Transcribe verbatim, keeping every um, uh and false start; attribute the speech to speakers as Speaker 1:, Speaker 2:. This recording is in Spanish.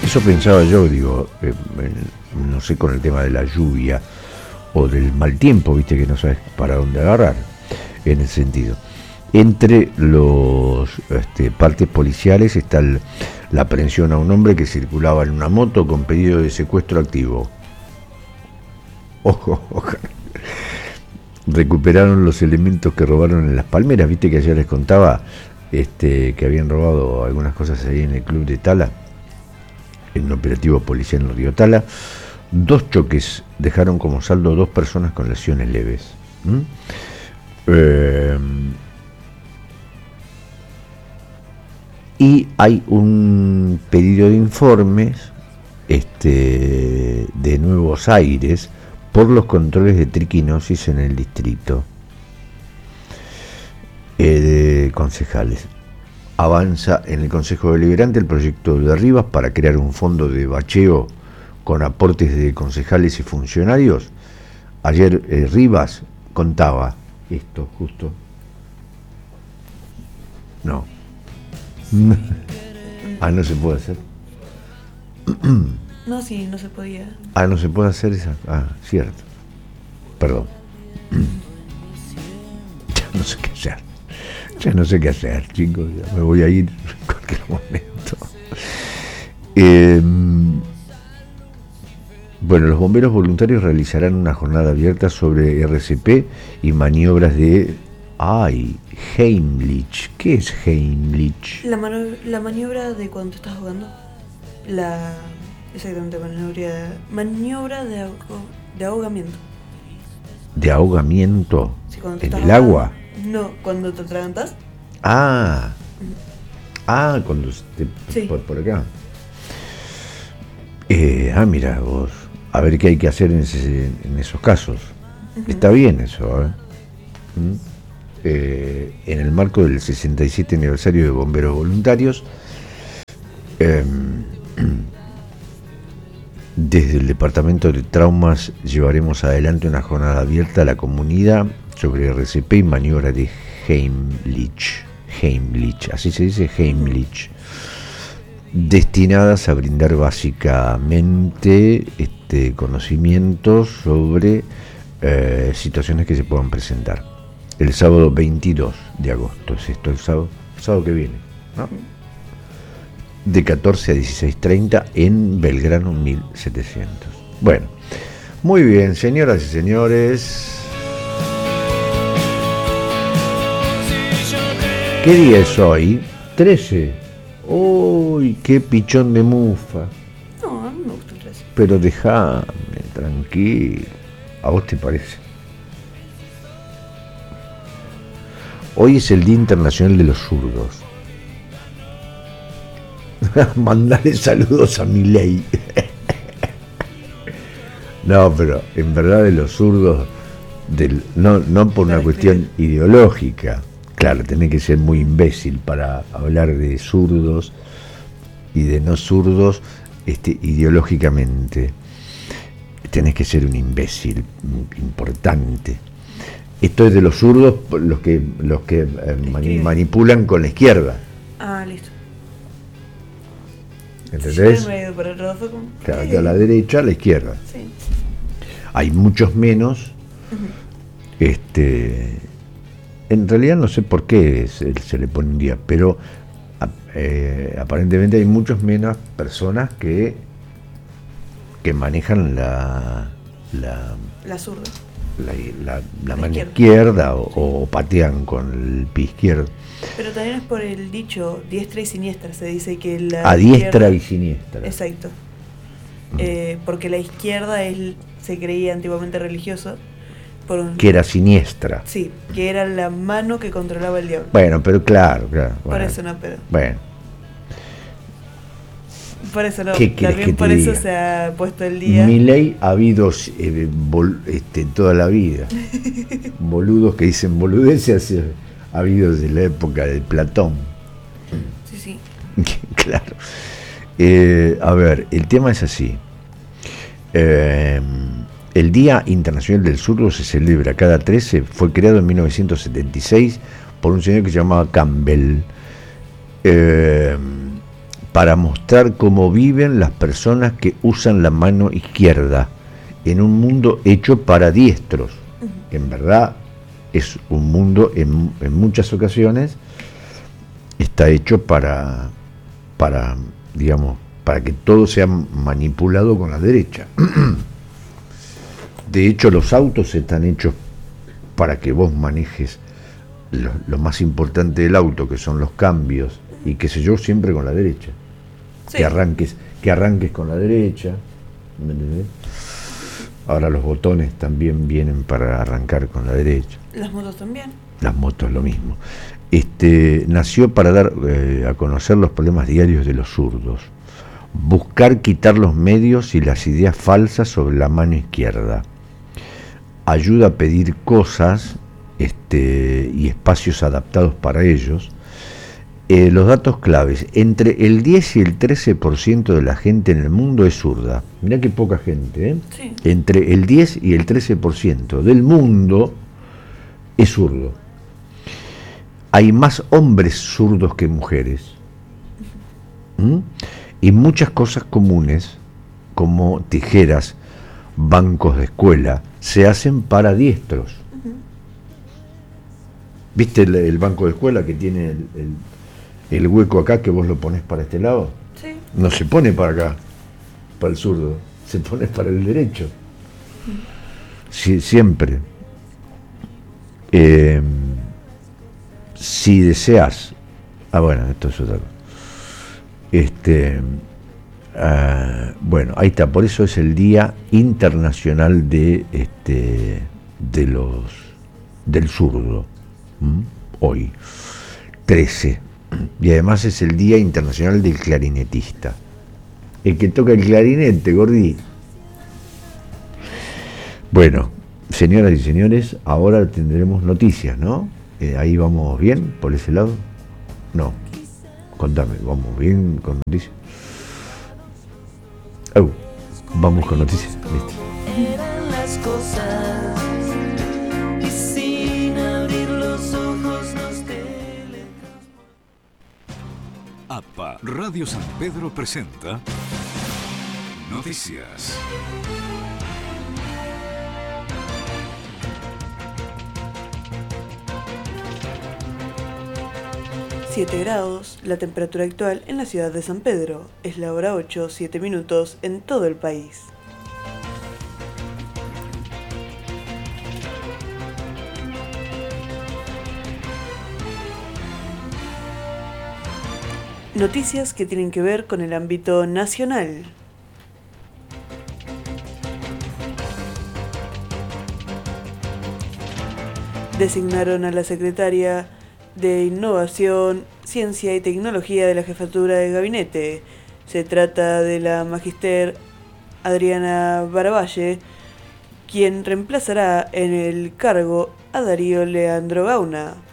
Speaker 1: Eso pensaba yo, digo, eh, no sé, con el tema de la lluvia o del mal tiempo, viste, que no sabes para dónde agarrar, en ese sentido. Entre los este, partes policiales está el, la aprehensión a un hombre que circulaba en una moto con pedido de secuestro activo. Ojo, ojo. Recuperaron los elementos que robaron en Las Palmeras, viste que ayer les contaba este, que habían robado algunas cosas ahí en el club de Tala, en un operativo policial en el río Tala. Dos choques dejaron como saldo dos personas con lesiones leves. ¿Mm? Eh, y hay un pedido de informes este, de Nuevos Aires por los controles de triquinosis en el distrito eh, de concejales. Avanza en el Consejo Deliberante el proyecto de Rivas para crear un fondo de bacheo con aportes de concejales y funcionarios. Ayer eh, Rivas contaba esto justo. No. Ah, no se puede hacer.
Speaker 2: No, sí, no se podía.
Speaker 1: Ah, no se puede hacer esa. Ah, cierto. Perdón. Ya no sé qué hacer. Ya no sé qué hacer, chicos. Ya me voy a ir en cualquier momento. Eh, bueno, los bomberos voluntarios realizarán una jornada abierta sobre R C P y maniobras de... ¡Ay! Heimlich. ¿Qué es Heimlich?
Speaker 2: La, mano- la maniobra de cuando te estás jugando. La... Exactamente, maniobra, maniobra de, ahogo, de ahogamiento.
Speaker 1: ¿De ahogamiento?
Speaker 2: Sí, cuando te
Speaker 1: ¿En
Speaker 2: estás
Speaker 1: el
Speaker 2: ahogando.
Speaker 1: agua?
Speaker 2: No, cuando te atragantas.
Speaker 1: Ah. Ah, cuando te,
Speaker 2: Sí.
Speaker 1: por, por acá. Eh, ah, mira vos. A ver qué hay que hacer en, ese, en esos casos. Uh-huh. Está bien eso, ¿eh? ¿Mm? Eh, en el marco del sesenta y siete aniversario de Bomberos Voluntarios, eh, desde el Departamento de Traumas llevaremos adelante una jornada abierta a la comunidad sobre R C P y maniobra de Heimlich, Heimlich, así se dice, Heimlich, destinadas a brindar básicamente este, conocimientos sobre eh, situaciones que se puedan presentar. El sábado veintidós de agosto, es esto, el sábado, el sábado que viene, ¿no? De catorce a dieciséis treinta en Belgrano mil setecientos. Bueno, muy bien, señoras y señores. ¿Qué día es hoy? trece. ¡Uy, qué pichón de mufa!
Speaker 2: No, a mí me gusta el trece.
Speaker 1: Pero déjame, tranquilo. ¿A vos te parece? Hoy es el Día Internacional de los Zurdos. Mandarle saludos a Milei. No, pero en verdad de los zurdos, del, no, no por una cuestión ideológica. Claro, tenés que ser muy imbécil para hablar de zurdos y de no zurdos este, ideológicamente. Tenés que ser un imbécil importante. Esto es de los zurdos, los que los que eh, mani- manipulan con la izquierda.
Speaker 2: Ah, listo.
Speaker 1: ¿Entendés?
Speaker 2: Sí, me he ido por el rojo con...
Speaker 1: Claro, que a la derecha, a la izquierda.
Speaker 2: Sí.
Speaker 1: Hay muchos menos.
Speaker 2: Uh-huh.
Speaker 1: Este, en realidad no sé por qué se, se le pone un día, pero eh, aparentemente hay muchos menos personas que que manejan la la
Speaker 2: La zurda.
Speaker 1: la, la, la, la mano
Speaker 2: izquierda,
Speaker 1: izquierda o, sí. o patean con el pie izquierdo.
Speaker 2: Pero también es por el dicho diestra y siniestra, se dice que la
Speaker 1: a diestra
Speaker 2: izquierda,
Speaker 1: y siniestra.
Speaker 2: Exacto. Mm. Eh, porque la izquierda es, se creía antiguamente religioso. Por un,
Speaker 1: que era siniestra.
Speaker 2: Sí, que era la mano que controlaba el diablo.
Speaker 1: Bueno, pero claro, claro.
Speaker 2: Por
Speaker 1: bueno,
Speaker 2: eso no, pero.
Speaker 1: Bueno.
Speaker 2: Por eso no.
Speaker 1: ¿Qué quieres
Speaker 2: También
Speaker 1: que
Speaker 2: por
Speaker 1: te
Speaker 2: eso
Speaker 1: diga?
Speaker 2: se ha puesto el día.
Speaker 1: Milei ha habido eh, bol, este, toda la vida. Boludos que dicen boludeces ha habido desde la época de Platón.
Speaker 2: Sí, sí.
Speaker 1: Claro. Eh, a ver, el tema es así. Eh, el Día Internacional del Zurdo se celebra cada trece, fue creado en mil novecientos setenta y seis por un señor que se llamaba Campbell, eh, para mostrar cómo viven las personas que usan la mano izquierda en un mundo hecho para diestros. Uh-huh. En verdad es un mundo en, en muchas ocasiones está hecho para, para, digamos, para que todo sea manipulado con la derecha. De hecho, los autos están hechos para que vos manejes lo, lo más importante del auto, que son los cambios, y qué sé yo, siempre con la derecha. Sí. Que arranques, que arranques con la derecha. Ahora los botones también vienen para arrancar con la derecha.
Speaker 2: Las motos también.
Speaker 1: Las motos lo mismo. Este, nació para dar eh, a conocer los problemas diarios de los zurdos, buscar quitar los medios y las ideas falsas sobre la mano izquierda, ayuda a pedir cosas este, y espacios adaptados para ellos. Eh, los datos claves: entre el diez y el trece por ciento de la gente en el mundo es zurda. Mirá qué poca gente, ¿eh? Sí. Entre el diez y el trece por ciento del mundo es zurdo. Hay más hombres zurdos que mujeres. ¿Mm? Y muchas cosas comunes, como tijeras, bancos de escuela, se hacen para diestros. Uh-huh. ¿Viste el, el banco de escuela que tiene el, el, el hueco acá, que vos lo ponés para este lado?
Speaker 2: Sí.
Speaker 1: No se pone para acá, para el zurdo, se pone para el derecho. Uh-huh. Sí, siempre. Eh, si deseas, ah bueno, esto es otra cosa. Este, uh, bueno, ahí está. Por eso es el Día Internacional de este de los del zurdo. ¿Mm? Hoy trece, y además es el Día Internacional del Clarinetista, el que toca el clarinete, Gordi. Bueno, señoras y señores, ahora tendremos noticias, ¿no? Eh, ahí vamos bien, por ese lado. No, contame, vamos bien con noticias. Oh, vamos con noticias. Listo.
Speaker 3: Eran las cosas y sin abrir los ojos nos teletransportamos.
Speaker 4: A P A Radio San Pedro presenta Noticias.
Speaker 2: siete grados, la temperatura actual en la ciudad de San Pedro. Es la hora ocho, siete minutos en todo el país. Noticias que tienen que ver con el ámbito nacional. Designaron a la secretaria de Innovación, Ciencia y Tecnología de la Jefatura de Gabinete. Se trata de la magíster Adriana Baravalle, quien reemplazará en el cargo a Darío Leandro Gauna.